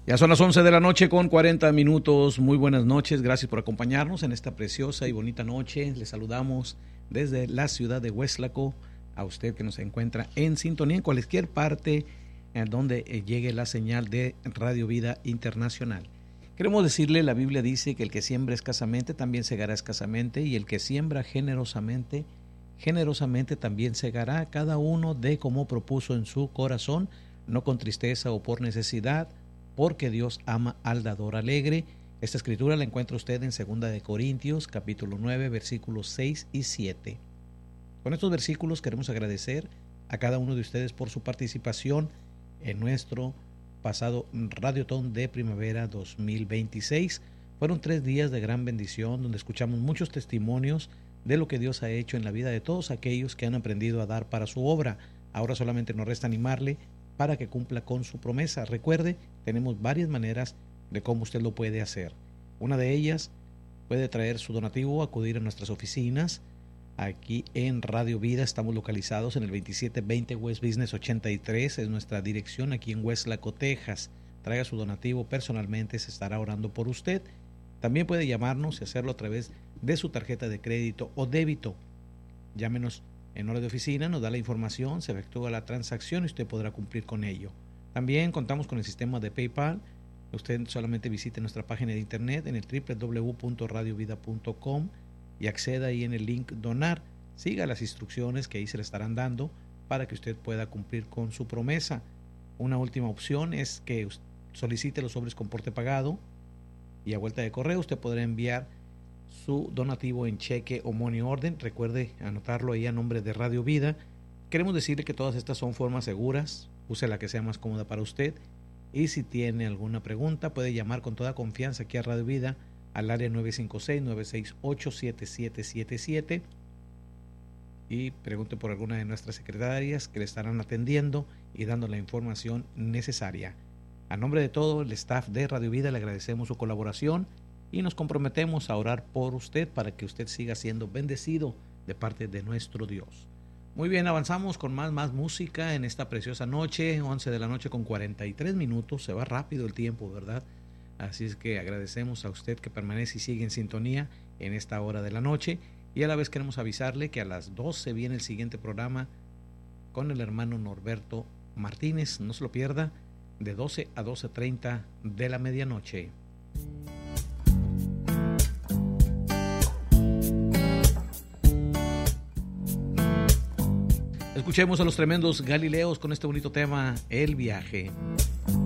Ya son las 11 de la noche con 40 minutos. Muy buenas noches. Gracias por acompañarnos en esta preciosa y bonita noche. Les saludamos desde la ciudad de Huéxlaco. A usted que nos encuentra en sintonía en cualquier parte en donde llegue la señal de Radio Vida Internacional. Queremos decirle, la Biblia dice que el que siembra escasamente también segará escasamente, y el que siembra generosamente, generosamente también segará. Cada uno de como propuso en su corazón, no con tristeza o por necesidad, porque Dios ama al dador alegre. Esta escritura la encuentra usted en 2 de Corintios, capítulo 9, versículos 6 y 7. Con estos versículos queremos agradecer a cada uno de ustedes por su participación en nuestro pasado Radiotón de Primavera 2026. Fueron 3 días de gran bendición donde escuchamos muchos testimonios de lo que Dios ha hecho en la vida de todos aquellos que han aprendido a dar para su obra. Ahora solamente nos resta animarle para que cumpla con su promesa. Recuerde, tenemos varias maneras de cómo usted lo puede hacer. Una de ellas, puede traer su donativo, acudir a nuestras oficinas. Aquí en Radio Vida estamos localizados en el 2720 West Business 83, es nuestra dirección aquí en Huéxlaco, Texas. Traiga su donativo personalmente, se estará orando por usted. También puede llamarnos y hacerlo a través de su tarjeta de crédito o débito. Llámenos en hora de oficina, nos da la información, se efectúa la transacción y usted podrá cumplir con ello. También contamos con el sistema de PayPal. Usted solamente visite nuestra página de internet en el www.radiovida.com y acceda ahí en el link donar. Siga las instrucciones que ahí se le estarán dando para que usted pueda cumplir con su promesa. Una última opción es que solicite los sobres con porte pagado y a vuelta de correo usted podrá enviar su donativo en cheque o money order. Recuerde anotarlo ahí a nombre de Radio Vida. Queremos decirle que todas estas son formas seguras. Use la que sea más cómoda para usted. Y si tiene alguna pregunta, puede llamar con toda confianza aquí a Radio Vida al área 956-968-7777 y pregunte por alguna de nuestras secretarias que le estarán atendiendo y dando la información necesaria. A nombre de todo el staff de Radio Vida le agradecemos su colaboración y nos comprometemos a orar por usted para que usted siga siendo bendecido de parte de nuestro Dios. Muy bien, avanzamos con más música en esta preciosa noche, 11 de la noche con 43 minutos, se va rápido el tiempo, ¿verdad? Así es que agradecemos a usted que permanece y sigue en sintonía en esta hora de la noche, y a la vez queremos avisarle que a las 12 viene el siguiente programa con el hermano Norberto Martínez, no se lo pierda, de 12 a 12:30 de la medianoche. Escuchemos a los tremendos Galileos con este bonito tema, El Viaje.